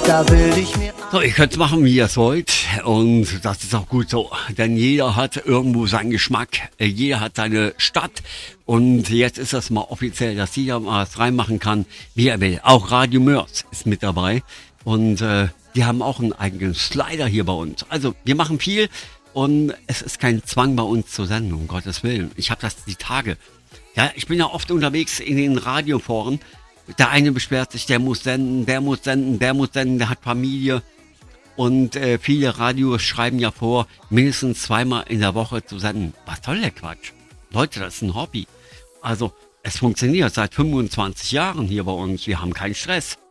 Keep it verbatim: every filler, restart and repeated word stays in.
da will ich mir... So, ihr könnt's machen, wie ihr es wollt. Und das ist auch gut so. Denn jeder hat irgendwo seinen Geschmack. Jeder hat seine Stadt. Und jetzt ist das mal offiziell, dass jeder mal was reinmachen kann, wie er will. Auch Radio Mörs ist mit dabei. Und äh, die haben auch einen eigenen Slider hier bei uns. Also, wir machen viel. Und es ist kein Zwang bei uns zur Sendung, um Gottes Willen. Ich habe das die Tage. Ja, ich bin ja oft unterwegs in den Radioforen. Der eine beschwert sich, der muss senden, der muss senden, der muss senden, der hat Familie. Und äh, viele Radios schreiben ja vor, mindestens zweimal in der Woche zu senden. Was soll der Quatsch? Leute, das ist ein Hobby. Also, es funktioniert seit fünfundzwanzig Jahren hier bei uns. Wir haben keinen Stress.